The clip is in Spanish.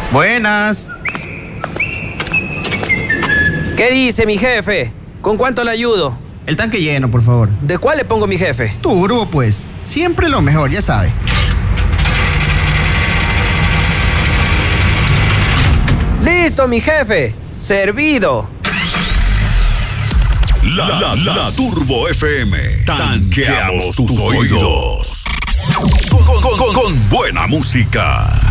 Buenas. ¿Qué dice mi jefe? ¿Con cuánto le ayudo? El tanque lleno, por favor. ¿De cuál le pongo mi jefe? Turbo, pues. Siempre lo mejor, ya sabe. ¡Listo, mi jefe! ¡Servido! La Turbo FM. Tanqueamos tus oídos. Con buena música.